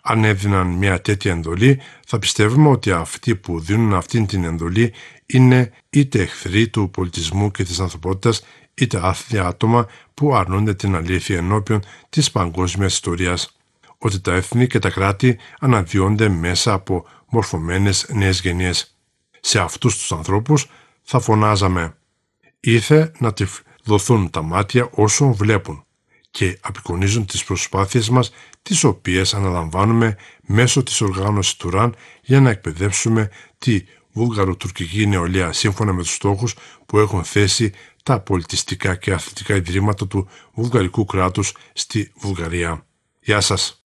Αν έδιναν μια τέτοια εντολή, θα πιστεύουμε ότι αυτοί που δίνουν αυτήν την εντολή είναι είτε εχθροί του πολιτισμού και της ανθρωπότητας, είτε άθλια άτομα που αρνούνται την αλήθεια ενώπιον της παγκόσμιας ιστορίας. Ότι τα έθνη και τα κράτη αναδυόνται μέσα από μορφωμένες νέες γενιές. Σε αυτούς τους ανθρώπους θα φωνάζαμε «Ήθε να δοθούν τα μάτια όσων βλέπουν» και απεικονίζουν τις προσπάθειες μας, τις οποίες αναλαμβάνουμε μέσω της οργάνωσης του ΡΑΝ για να εκπαιδεύσουμε τη βουλγαροτουρκική νεολαία σύμφωνα με τους στόχους που έχουν θέσει τα πολιτιστικά και αθλητικά ιδρύματα του βουλγαρικού κράτους στη Βουλγαρία. Γεια σας!